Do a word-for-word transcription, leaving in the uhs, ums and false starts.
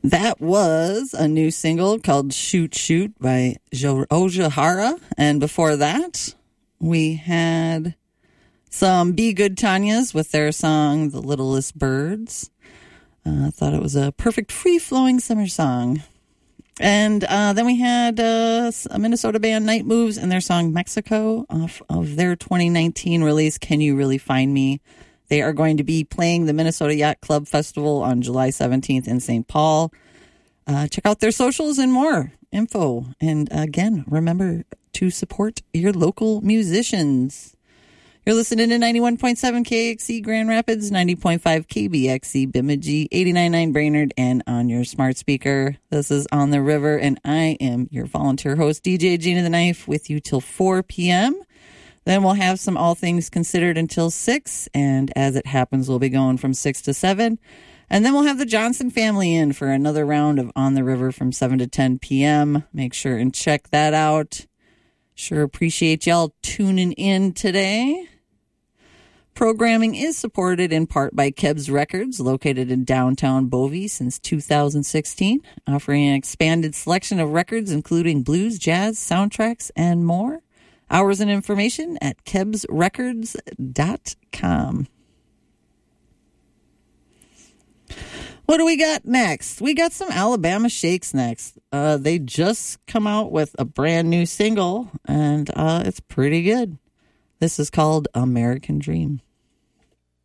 That was a new single called Shoot Shoot by jo- Ojihara. And before that, we had some Be Good Tanyas with their song The Littlest Birds. Uh, I thought it was a perfect free-flowing summer song. And uh, then we had uh, a Minnesota band, Night Moves, and their song Mexico off of their twenty nineteen release, Can You Really Find Me? They are going to be playing the Minnesota Yacht Club Festival on July seventeenth in Saint Paul. Uh, check out their socials and more info. And again, remember to support your local musicians. You're listening to ninety-one point seven K X C Grand Rapids, ninety point five K B X C Bemidji, eighty-nine point nine Brainerd, and on your smart speaker. This is On the River, and I am your volunteer host, D J Gina the Knife, with you till four p.m. Then we'll have some All Things Considered until six, and as it happens, we'll be going from six to seven. And then we'll have the Johnson family in for another round of On the River from seven to ten p.m. Make sure and check that out. Sure appreciate y'all tuning in today. Programming is supported in part by Kebs Records, located in downtown Bovey since two thousand sixteen, offering an expanded selection of records, including blues, jazz, soundtracks, and more. Hours and information at kebs records dot com. What do we got next? We got some Alabama Shakes next. Uh, they just come out with a brand new single, and uh, it's pretty good. This is called American Dream.